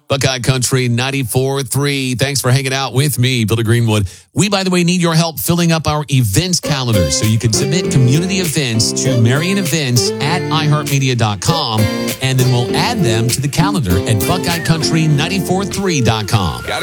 Buckeye Country 94.3. Thanks for hanging out with me, Bill Greenwood. We, by the way, need your help filling up our events calendar. So you can submit community events to MarionEvents@iHeartMedia.com, and then we'll add them to the calendar at BuckeyeCountry943.com.